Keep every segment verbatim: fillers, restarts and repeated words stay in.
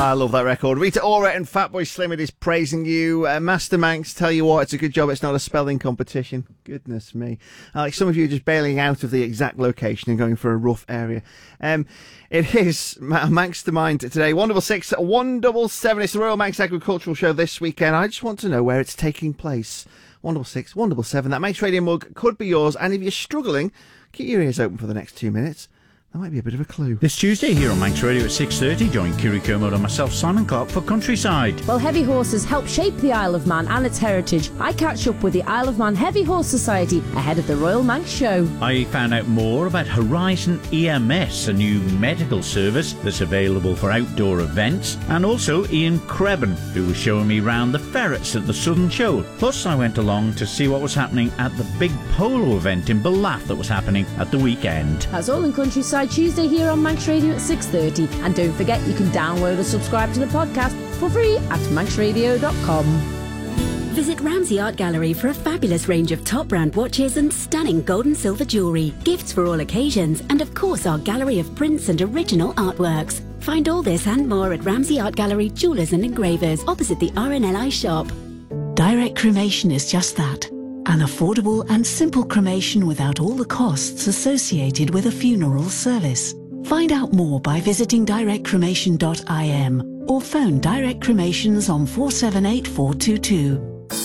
I love that record. Rita Ora and Fatboy Slim, it is praising you. Uh, Master Manx, tell you what, it's a good job it's not a spelling competition. Goodness me. Uh, like some of you are just bailing out of the exact location and going for a rough area. Um, it is Manx to Mind today. one double six, one double seven. It's the Royal Manx Agricultural Show this weekend. I just want to know where it's taking place. one double six, one double seven. That Manx Radio mug could be yours. And if you're struggling, keep your ears open for the next two minutes. That might be a bit of a clue. This Tuesday here on Manx Radio at six thirty, join Kiri Kermode and myself, Simon Clark, for Countryside. Well, heavy horses help shape the Isle of Man and its heritage. I catch up with the Isle of Man Heavy Horse Society ahead of the Royal Manx Show. I found out more about Horizon E M S, a new medical service that's available for outdoor events, and also Ian Crebban, who was showing me round the ferrets at the Southern Show. Plus, I went along to see what was happening at the big polo event in Ballaugh that was happening at the weekend. That's all in Countryside Tuesday here on Manx Radio at six thirty. And don't forget, you can download or subscribe to the podcast for free at manx radio dot com. Visit Ramsey Art Gallery for a fabulous range of top brand watches and stunning gold and silver jewellery, gifts for all occasions, and of course our gallery of prints and original artworks. Find all this and more at Ramsey Art Gallery, Jewellers and Engravers, opposite the R N L I shop. Direct cremation is just that. An affordable and simple cremation without all the costs associated with a funeral service. Find out more by visiting direct cremation dot I M or phone Direct Cremations on four seven eight four two two.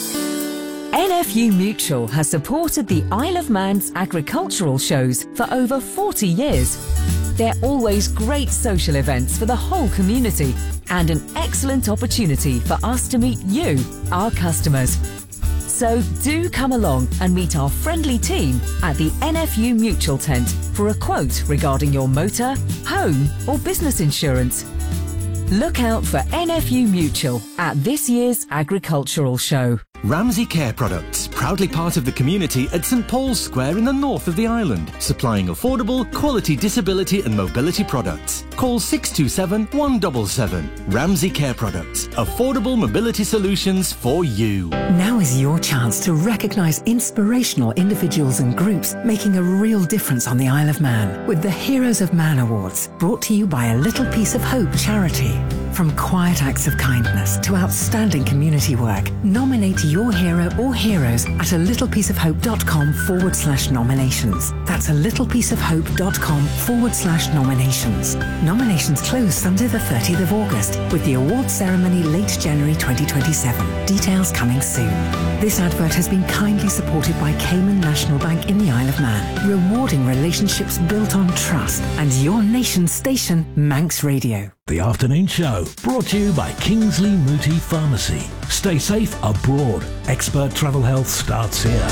N F U Mutual has supported the Isle of Man's agricultural shows for over forty years. They're always great social events for the whole community and an excellent opportunity for us to meet you, our customers. So do come along and meet our friendly team at the N F U Mutual tent for a quote regarding your motor, home or business insurance. Look out for N F U Mutual at this year's agricultural show. Ramsey Care Products, proudly part of the community at St Paul's Square in the north of the island, supplying affordable, quality disability and mobility products. Call six two seven, one seven seven. Ramsey Care Products, affordable mobility solutions for you. Now is your chance to recognise inspirational individuals and groups making a real difference on the Isle of Man with the Heroes of Man Awards, brought to you by A Little Piece of Hope charity. From quiet acts of kindness to outstanding community work, nominate your hero or heroes at a littlepieceofhope.com forward slash nominations. That's a littlepieceofhope.com forward slash nominations. Nominations close Sunday the thirtieth of August, with the awards ceremony late January twenty twenty-seven. Details coming soon. This advert has been kindly supported by Cayman National Bank in the Isle of Man, rewarding relationships built on trust, and your nation's station, Manx Radio. The Afternoon Show, brought to you by Kingsley Mooti Pharmacy. Stay safe abroad. Expert travel health starts here.